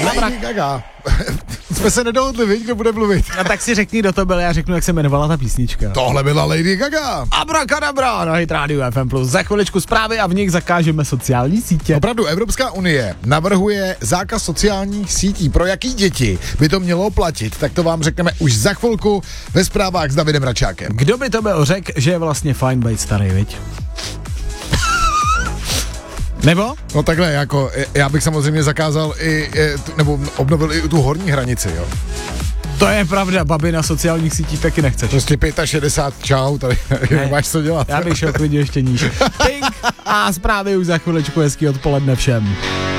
Lady Gaga. Jsme se nedohodli, víš, kdo bude mluvit. A tak si řekni, kdo to byl, já řeknu, jak se jmenovala ta písnička. Tohle byla Lady Gaga. Abracadabra na Hit Radio FM+. Za chviličku zprávy a v nich zakážeme sociální sítě. Opravdu, Evropská unie navrhuje zákaz sociálních sítí. Pro jaký děti by to mělo platit? Tak to vám řekneme už za chvilku ve zprávách s Davidem Račákem. Kdo by to byl řekl, že je vlastně fajn být starý, viď? Nebo? No takhle, jako, já bych samozřejmě zakázal nebo obnovil i tu horní hranici, jo. To je pravda, babi na sociálních sítích taky nechceš. Prostě 65, čau, tady nemáš co dělat. Já bych šel klidně ještě níž. Pink a zprávy už za chviličku, hezký odpoledne všem.